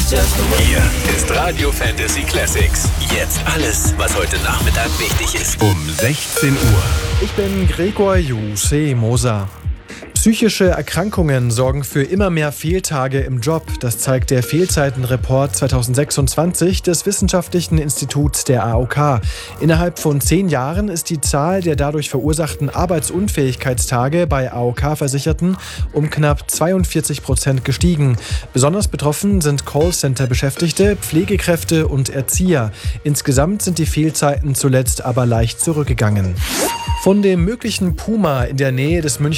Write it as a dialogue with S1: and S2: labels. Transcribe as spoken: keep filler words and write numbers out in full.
S1: Hier ist Radio Fantasy Classics. Jetzt alles, was heute Nachmittag wichtig ist. Um sechzehn Uhr.
S2: Ich bin Gregor Juse Moser. Psychische Erkrankungen sorgen für immer mehr Fehltage im Job. Das zeigt der Fehlzeitenreport zwanzig sechsundzwanzig des Wissenschaftlichen Instituts der A O K. Innerhalb von zehn Jahren ist die Zahl der dadurch verursachten Arbeitsunfähigkeitstage bei A O K-Versicherten um knapp zweiundvierzig Prozent gestiegen. Besonders betroffen sind Callcenter-Beschäftigte, Pflegekräfte und Erzieher. Insgesamt sind die Fehlzeiten zuletzt aber leicht zurückgegangen. Von dem möglichen Puma in der Nähe des Münchner